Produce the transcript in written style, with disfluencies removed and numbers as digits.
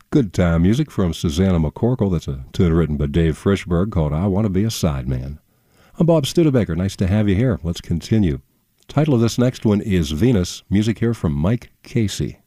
Good time music from Susanna McCorkle. That's a tune written by Dave Frischberg called I Want to Be a Sideman. I'm Bob Studebaker. Nice to have you here. Let's continue. Title of this next one is Venus. Music here from Mike Casey.